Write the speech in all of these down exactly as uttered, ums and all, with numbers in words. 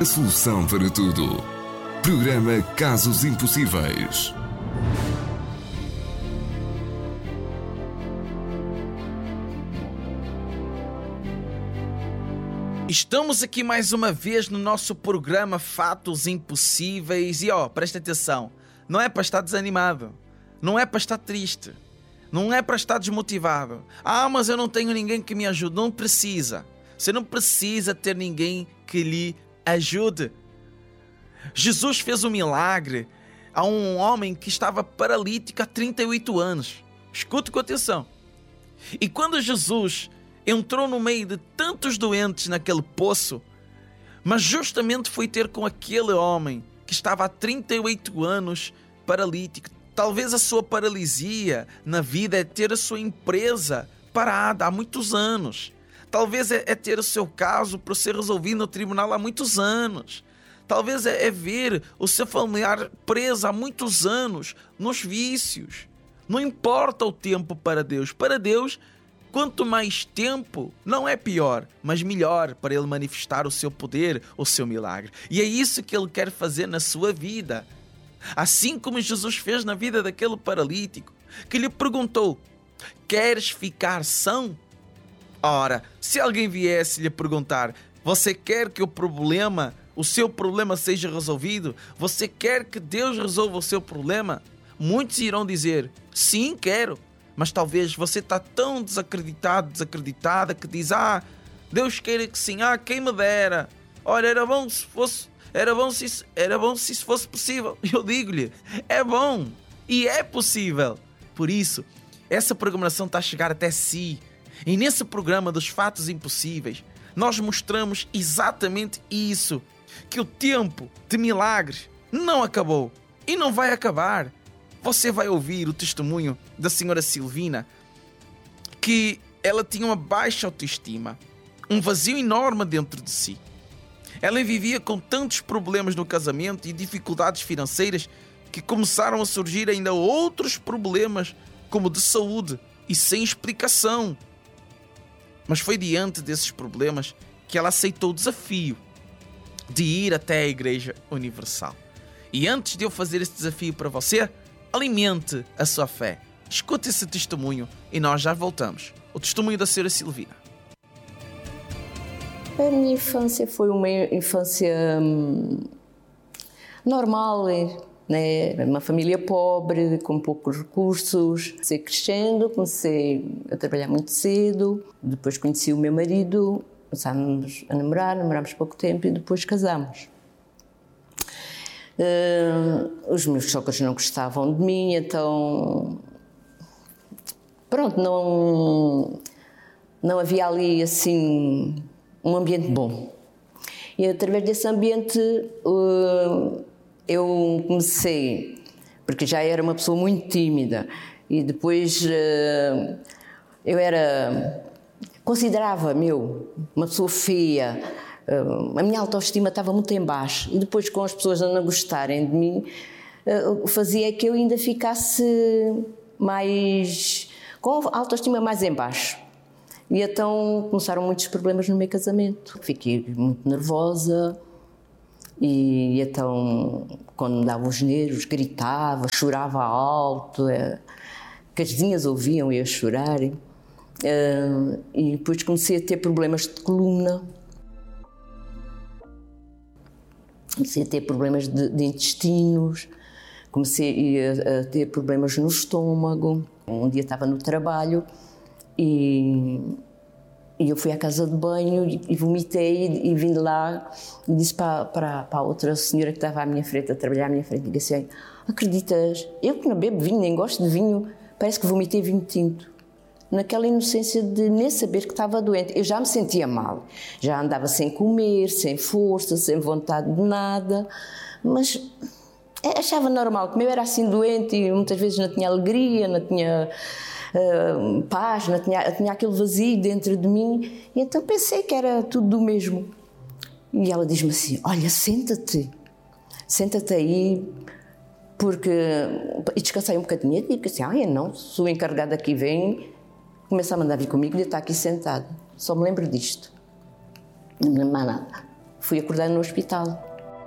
A solução para tudo. Programa Casos Impossíveis. Estamos aqui mais uma vez no nosso programa Fatos Impossíveis. E ó, presta atenção, não é para estar desanimado, não é para estar triste, não é para estar desmotivado. Ah, mas eu não tenho ninguém que me ajude. Não precisa. Você não precisa ter ninguém que lhe ajude. Jesus fez um milagre a um homem que estava paralítico há trinta e oito anos. Escute com atenção. E quando Jesus entrou no meio de tantos doentes naquele poço, mas justamente foi ter com aquele homem que estava há trinta e oito anos paralítico. Talvez a sua paralisia na vida é ter a sua empresa parada há muitos anos. Talvez é, é ter o seu caso para ser resolvido no tribunal há muitos anos. Talvez é, é ver o seu familiar preso há muitos anos nos vícios. Não importa o tempo para Deus. Para Deus, quanto mais tempo, não é pior, mas melhor para Ele manifestar o seu poder, o seu milagre. E é isso que Ele quer fazer na sua vida. Assim como Jesus fez na vida daquele paralítico, que lhe perguntou: queres ficar são? Ora, se alguém viesse lhe perguntar: você quer que o problema, o seu problema seja resolvido? Você quer que Deus resolva o seu problema? Muitos irão dizer: sim, quero. Mas talvez você está tão desacreditado, desacreditada, que diz: ah, Deus queira que sim, ah, quem me dera. Olha, era bom se fosse, era bom se, era bom se isso fosse possível. Eu digo-lhe, é bom e é possível. Por isso, essa programação está a chegar até si. E nesse programa dos Fatos Impossíveis, nós mostramos exatamente isso, que o tempo de milagres não acabou e não vai acabar. Você vai ouvir o testemunho da senhora Silvina, que ela tinha uma baixa autoestima, um vazio enorme dentro de si. Ela vivia com tantos problemas no casamento e dificuldades financeiras que começaram a surgir ainda outros problemas, como de saúde e sem explicação. Mas foi diante desses problemas que ela aceitou o desafio de ir até a Igreja Universal. E antes de eu fazer esse desafio para você, alimente a sua fé. Escute esse testemunho e nós já voltamos. O testemunho da senhora Silvina. A minha infância foi uma infância hum, normal, né? Uma família pobre, com poucos recursos. Comecei crescendo, comecei a trabalhar muito cedo. Depois conheci o meu marido, começámos a namorar, namorámos pouco tempo e depois casámos. Uh, os meus sogros não gostavam de mim, então pronto, não, não havia ali assim um ambiente bom. E através desse ambiente uh, eu comecei, porque já era uma pessoa muito tímida, e depois uh, eu era, considerava-me eu uma pessoa feia. Uh, a minha autoestima estava muito em baixo, e depois, com as pessoas não gostarem de mim, uh, fazia que eu ainda ficasse mais, com a autoestima mais em baixo. E então começaram muitos problemas no meu casamento. Fiquei muito nervosa e então, quando me dava os nervos, gritava, chorava alto, uh, que as vizinhas ouviam eu chorar. Uh, e depois comecei a ter problemas de coluna. Comecei a ter problemas de, de intestinos, comecei a, a ter problemas no estômago. Um dia estava no trabalho e, e eu fui à casa de banho e, e vomitei e, e vim de lá e disse para, para, para a outra senhora que estava à minha frente, a trabalhar à minha frente, e disse: acreditas, eu que não bebo vinho, nem gosto de vinho, parece que vomitei vinho tinto. Naquela inocência de nem saber que estava doente. Eu já me sentia mal, já andava sem comer, sem força, sem vontade de nada, mas achava normal, como eu era assim doente e muitas vezes não tinha alegria, não tinha uh, paz, não tinha, tinha aquele vazio dentro de mim, e então pensei que era tudo do mesmo. E ela diz-me assim: olha, senta-te, senta-te aí, porque... E descansei um bocadinho e digo assim: ah, eu não, sou encarregada aqui, vem... Começa a mandar vir comigo e está aqui sentado. Só me lembro disto. Não me lembro mais nada. fui acordar no hospital.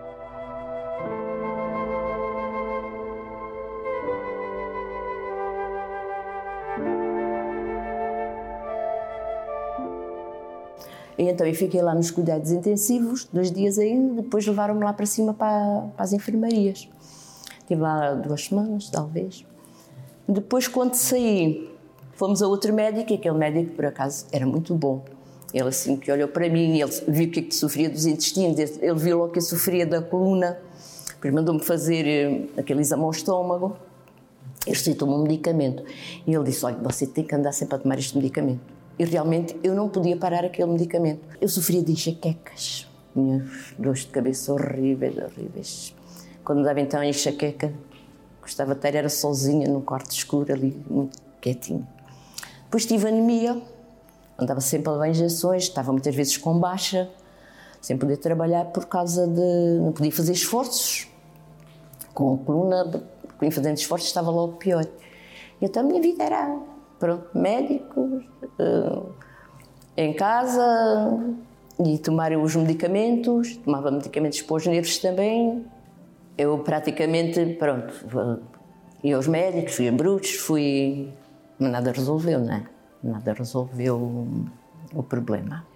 E então eu fiquei lá nos cuidados intensivos, dois dias ainda, depois levaram-me lá para cima para, para as enfermarias. Estive lá duas semanas, talvez. Depois, quando saí, fomos a outro médico, e aquele médico, por acaso, era muito bom. Ele assim que olhou para mim, ele viu que eu sofria dos intestinos, ele viu logo que eu sofria da coluna, depois mandou-me fazer aquele exame ao estômago, ele receitou-me um medicamento. E ele disse, olha, você tem que andar sempre a tomar este medicamento. E realmente eu não podia parar aquele medicamento. Eu sofria de enxaquecas, tinha dores de cabeça horríveis, horríveis. Quando me dava então a enxaqueca, gostava de estar, era sozinha num quarto escuro ali, muito quietinho. Depois tive anemia, andava sempre a levar injeções, estava muitas vezes com baixa, sem poder trabalhar por causa de... não podia fazer esforços. Com a coluna, fazendo esforços, estava logo pior. E então a minha vida era... pronto, médicos, uh, em casa, e tomar os medicamentos, tomava medicamentos para os nervos também. Eu praticamente, pronto, ia aos médicos, fui a brutos, fui... mas nada resolveu, não é? Nada resolveu o, o problema.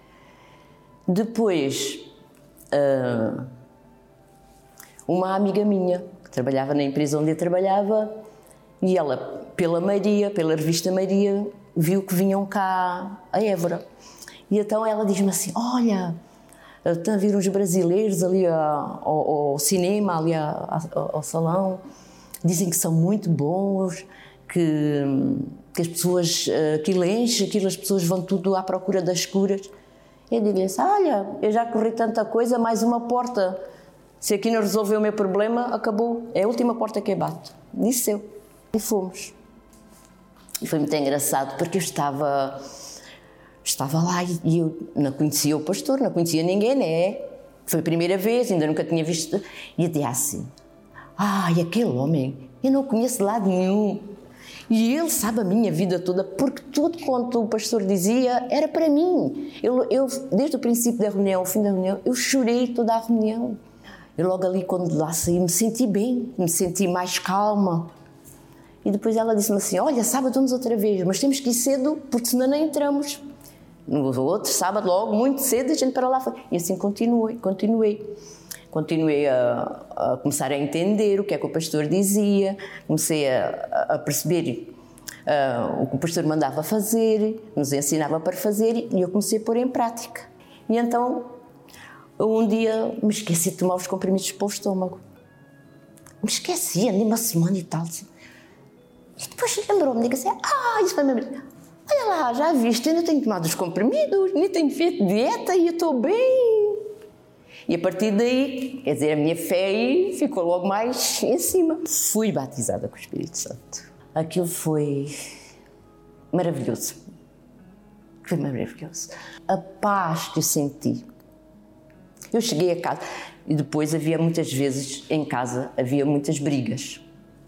Depois, uh, uma amiga minha, que trabalhava na empresa onde eu trabalhava, e ela, pela Maria, pela revista Maria, viu que vinham cá a Évora. E então ela diz-me assim, olha, estão a vir uns brasileiros ali ao, ao cinema, ali ao, ao salão, dizem que são muito bons, que, que as pessoas, aquilo enche, aquilo as pessoas vão tudo à procura das curas. Eu digo-lhe assim, olha, eu já corri tanta coisa, mais uma porta, se aqui não resolver o meu problema, acabou, é a última porta que eu bato. Disse eu. E fomos. E foi muito engraçado, porque eu estava, estava lá e eu não conhecia o pastor, não conhecia ninguém, né? Foi a primeira vez, ainda nunca tinha visto. E eu disse assim, ai, aquele homem, eu não o conheço de lado nenhum. E ele sabe a minha vida toda, porque tudo quanto o pastor dizia era para mim. Eu, eu, desde o princípio da reunião ao fim da reunião, eu chorei toda a reunião. Eu logo ali, quando lá saí, me senti bem, me senti mais calma. E depois ela disse-me assim, olha, sábado vamos outra vez, mas temos que ir cedo, porque senão não entramos. No outro sábado, logo, muito cedo, a gente para lá foi. E assim continuei, continuei. Continuei a, a começar a entender o que é que o pastor dizia, comecei a, a perceber uh, o que o pastor mandava fazer, nos ensinava para fazer, e eu comecei a pôr em prática. E então, um dia, me esqueci de tomar os comprimidos para o estômago. Me esqueci, andei uma semana e tal, assim. E depois lembrou-me, digo assim, ah, isso foi mesmo. Olha lá, já viste, eu ainda tenho tomado os comprimidos, nem tenho feito dieta e eu estou bem. E a partir daí, quer dizer, a minha fé aí ficou logo mais em cima. Fui batizada com o Espírito Santo. Aquilo foi maravilhoso. Foi maravilhoso. A paz que eu senti. Eu cheguei a casa e depois havia muitas vezes, em casa, havia muitas brigas.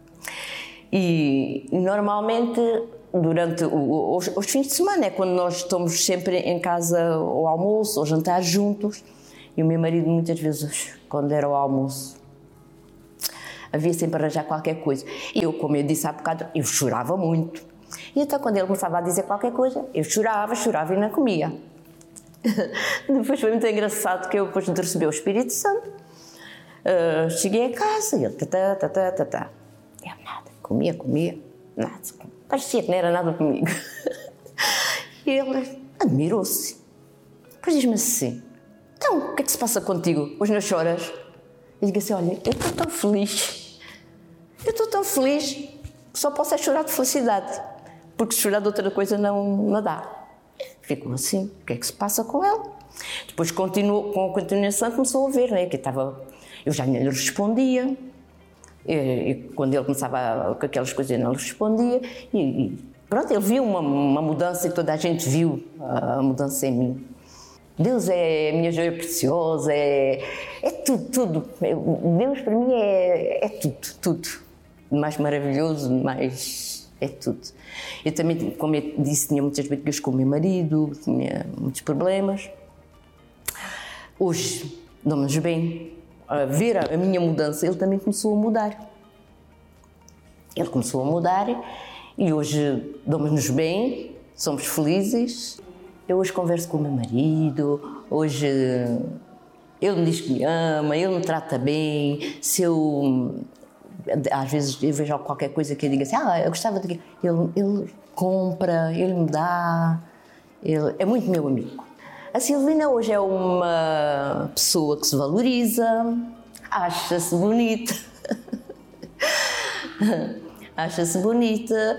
E normalmente, durante o, os, os fins de semana, é quando nós estamos sempre em casa ao almoço, ao jantar juntos. E o meu marido, muitas vezes, quando era ao almoço, havia sempre a arranjar qualquer coisa. E eu, como eu disse há bocado, eu chorava muito. E então, quando ele começava a dizer qualquer coisa, eu chorava, chorava e não comia. Depois foi muito engraçado que eu, depois de receber o Espírito Santo, uh, cheguei a casa e ele, tatá, tatá, tatá. Eu nada, comia, comia, nada. Parecia que não era nada comigo. E ele admirou-se. Depois diz-me assim, então, o que é que se passa contigo? Hoje não choras? Eu digo assim, olha, eu estou tão feliz. Eu estou tão feliz que só posso é chorar de felicidade. Porque chorar de outra coisa não, não dá. Ficou assim, o que é que se passa com ela? Depois, continuou, com a continuação, começou a ver, né? Que estava, eu já não lhe respondia. E, e quando ele começava com aquelas coisas, eu não lhe respondia. E, e pronto, ele viu uma, uma mudança e toda a gente viu a, a mudança em mim. Deus é a minha joia preciosa, é, é tudo, tudo. Deus para mim é, é tudo, tudo. Mais maravilhoso, mais... é tudo. Eu também, como eu disse, tinha muitas brigas com o meu marido, tinha muitos problemas. Hoje, damos bem. A ver a minha mudança, ele também começou a mudar. Ele começou a mudar e hoje damos-nos bem, somos felizes. Eu hoje converso com o meu marido, hoje ele me diz que me ama, ele me trata bem. Se eu, às vezes, eu vejo qualquer coisa que eu diga assim, ah, eu gostava de... Ele, ele compra, ele me dá, ele é muito meu amigo. A Silvina hoje é uma pessoa que se valoriza, acha-se bonita, acha-se bonita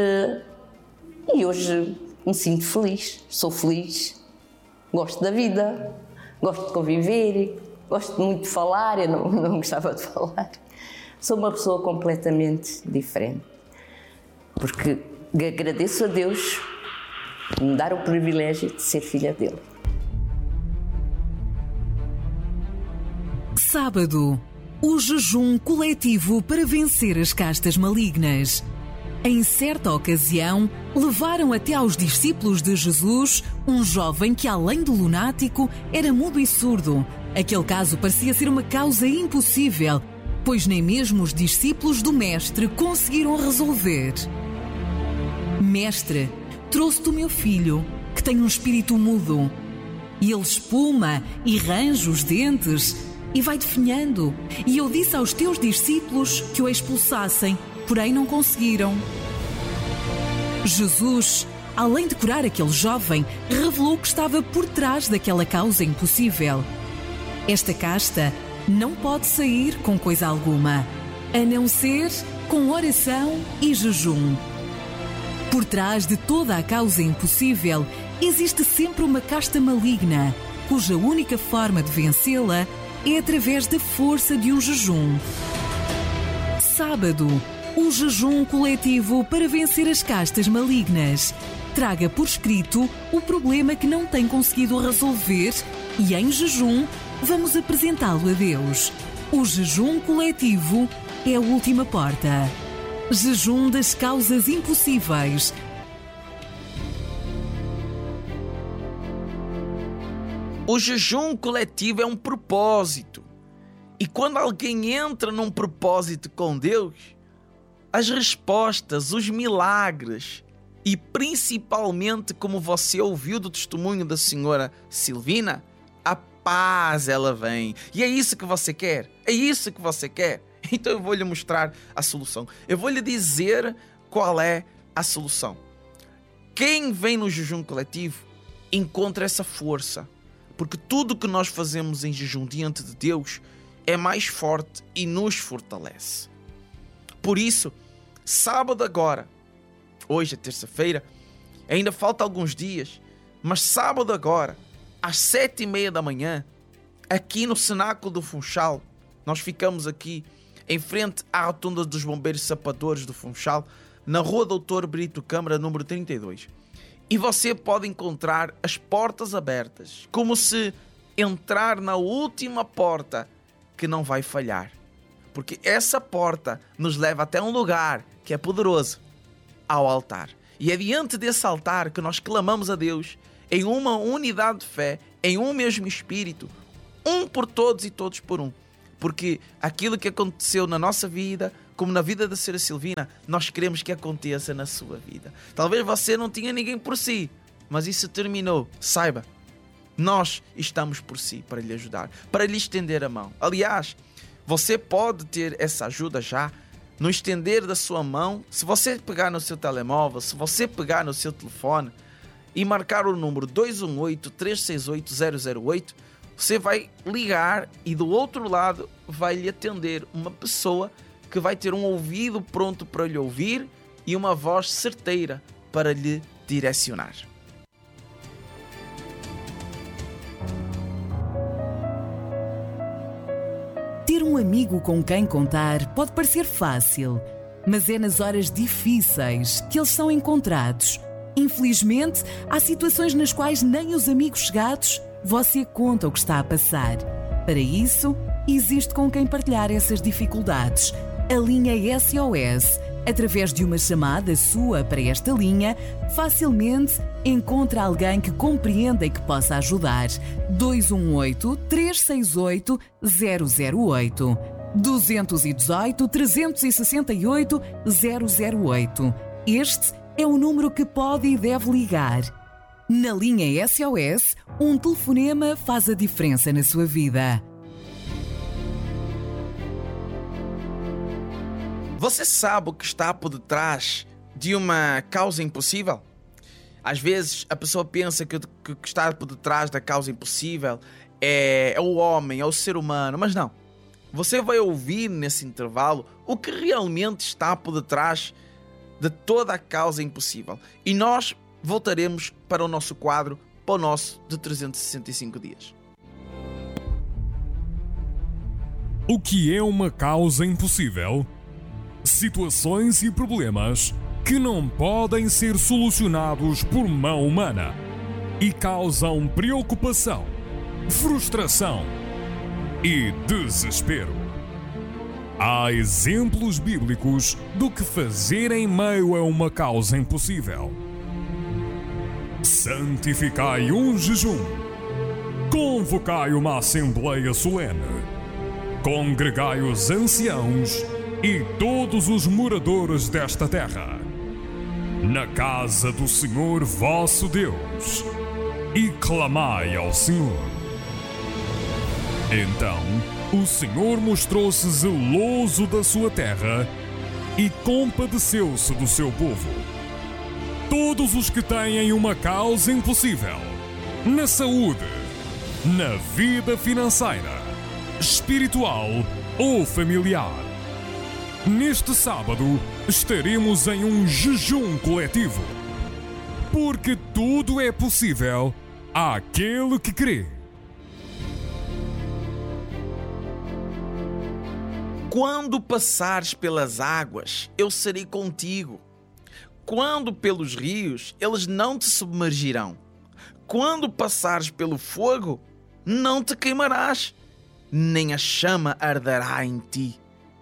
e hoje me sinto feliz, sou feliz, gosto da vida, gosto de conviver, gosto muito de falar, eu não, não gostava de falar. Sou uma pessoa completamente diferente, porque agradeço a Deus por me dar o privilégio de ser filha dele. Sábado, o jejum coletivo para vencer as castas malignas. Em certa ocasião, levaram até aos discípulos de Jesus um jovem que, além de lunático, era mudo e surdo. Aquele caso parecia ser uma causa impossível, pois nem mesmo os discípulos do Mestre conseguiram resolver. Mestre, trouxe-te o meu filho, que tem um espírito mudo. E ele espuma e range os dentes e vai definhando. E eu disse aos teus discípulos que o expulsassem, porém não conseguiram. Jesus, além de curar aquele jovem, revelou que estava por trás daquela causa impossível. Esta casta não pode sair com coisa alguma, a não ser com oração e jejum. Por trás de toda a causa impossível, existe sempre uma casta maligna, cuja única forma de vencê-la é através da força de um jejum. Sábado, o jejum coletivo para vencer as castas malignas. Traga por escrito o problema que não tem conseguido resolver e, em jejum, vamos apresentá-lo a Deus. O jejum coletivo é a última porta. Jejum das causas impossíveis. O jejum coletivo é um propósito. E quando alguém entra num propósito com Deus, as respostas, os milagres e principalmente, como você ouviu do testemunho da senhora Silvina, a paz ela vem. E é isso que você quer? É isso que você quer? Então eu vou lhe mostrar a solução. Eu vou lhe dizer qual é a solução. Quem vem no jejum coletivo encontra essa força. Porque tudo que nós fazemos em jejum diante de Deus é mais forte e nos fortalece. Por isso, sábado agora, hoje é terça-feira, ainda falta alguns dias, mas sábado agora, às sete e meia da manhã, aqui no Cenáculo do Funchal, nós ficamos aqui em frente à rotunda dos bombeiros sapadores do Funchal, na rua Doutor Brito Câmara, número trinta e dois. E você pode encontrar as portas abertas, como se entrar na última porta que não vai falhar. Porque essa porta nos leva até um lugar que é poderoso, ao altar. E é diante desse altar que nós clamamos a Deus em uma unidade de fé, em um mesmo Espírito, um por todos e todos por um. Porque aquilo que aconteceu na nossa vida, como na vida da senhora Silvina, nós queremos que aconteça na sua vida. Talvez você não tinha ninguém por si, mas isso terminou. Saiba, nós estamos por si para lhe ajudar, para lhe estender a mão. Aliás, você pode ter essa ajuda já no estender da sua mão. Se você pegar no seu telemóvel, se você pegar no seu telefone e marcar o número dois um oito, três seis oito, zero zero oito, você vai ligar e do outro lado vai lhe atender uma pessoa que vai ter um ouvido pronto para lhe ouvir e uma voz certeira para lhe direcionar. Ter um amigo com quem contar pode parecer fácil, mas é nas horas difíceis que eles são encontrados. Infelizmente, há situações nas quais nem os amigos chegados você conta o que está a passar. Para isso, existe com quem partilhar essas dificuldades. A linha S O S, Através de uma chamada sua para esta linha, facilmente encontra alguém que compreenda e que possa ajudar. dois um oito, três seis oito, zero zero oito. dois um oito, três seis oito, zero zero oito. Este é o número que pode e deve ligar. Na linha S O S, um telefonema faz a diferença na sua vida. Você sabe o que está por detrás de uma causa impossível? Às vezes a pessoa pensa que o que está por detrás da causa impossível é, é o homem, é o ser humano, mas não. Você vai ouvir nesse intervalo o que realmente está por detrás de toda a causa impossível. E nós voltaremos para o nosso quadro, para o nosso de trezentos e sessenta e cinco dias. O que é uma causa impossível? Situações e problemas que não podem ser solucionados por mão humana e causam preocupação, frustração e desespero. Há exemplos bíblicos do que fazer em meio a uma causa impossível. Santificai um jejum. Convocai uma assembleia solene. Congregai os anciãos e todos os moradores desta terra, na casa do Senhor vosso Deus, e clamai ao Senhor. Então o Senhor mostrou-se zeloso da sua terra e compadeceu-se do seu povo. Todos os que têm uma causa impossível, na saúde, na vida financeira, espiritual ou familiar, neste sábado estaremos em um jejum coletivo, porque tudo é possível àquele que crê. Quando passares pelas águas, eu serei contigo. Quando pelos rios, eles não te submergirão. Quando passares pelo fogo, não te queimarás, nem a chama arderá em ti.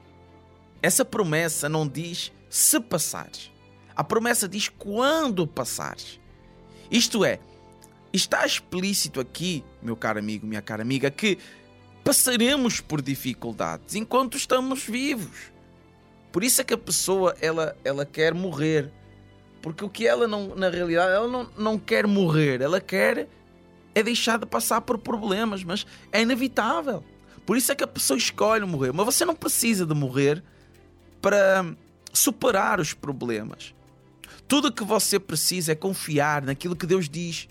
Essa promessa não diz se passares. A promessa diz quando passares. Isto é, está explícito aqui, meu caro amigo, minha cara amiga, que passaremos por dificuldades enquanto estamos vivos. Por isso é que a pessoa ela, ela quer morrer. Porque o que ela não, na realidade, ela não, não quer morrer. Ela quer é deixar de passar por problemas, mas é inevitável. Por isso é que a pessoa escolhe morrer. Mas você não precisa de morrer para superar os problemas. Tudo o que você precisa é confiar naquilo que Deus diz.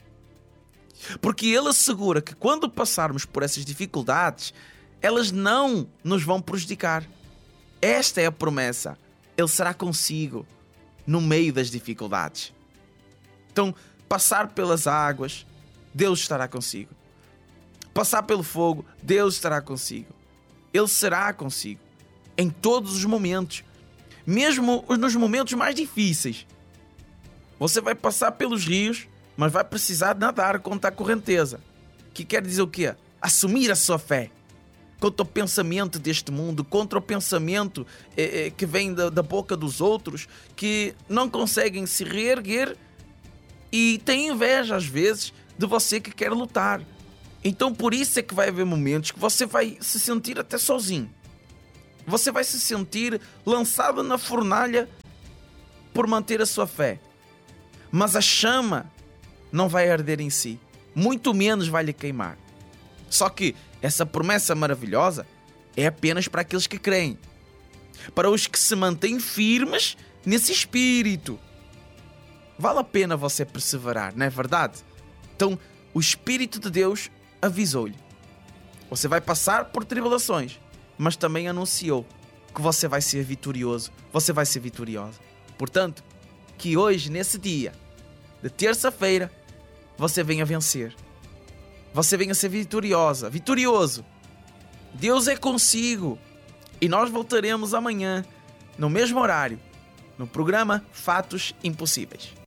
Porque Ele assegura que quando passarmos por essas dificuldades, elas não nos vão prejudicar. Esta é a promessa. Ele será consigo no meio das dificuldades. Então, passar pelas águas, Deus estará consigo. Passar pelo fogo, Deus estará consigo. Ele será consigo em todos os momentos, mesmo nos momentos mais difíceis. Você vai passar pelos rios, mas vai precisar nadar contra a correnteza. Que quer dizer o quê? Assumir a sua fé contra o pensamento deste mundo, contra o pensamento eh, eh, que vem da, da boca dos outros, que não conseguem se reerguer e têm inveja às vezes de você que quer lutar. Então por isso é que vai haver momentos que você vai se sentir até sozinho. Você vai se sentir lançado na fornalha por manter a sua fé. Mas a chama não vai arder em si, muito menos vai lhe queimar. Só que essa promessa maravilhosa é apenas para aqueles que creem, para os que se mantêm firmes nesse espírito. Vale a pena você perseverar, não é verdade? Então, o Espírito de Deus avisou-lhe. Você vai passar por tribulações, mas também anunciou que você vai ser vitorioso. Você vai ser vitoriosa. Portanto, que hoje, nesse dia de terça-feira, você venha vencer. Você venha ser vitoriosa, vitorioso. Deus é consigo. E nós voltaremos amanhã, no mesmo horário, no programa Fatos Impossíveis.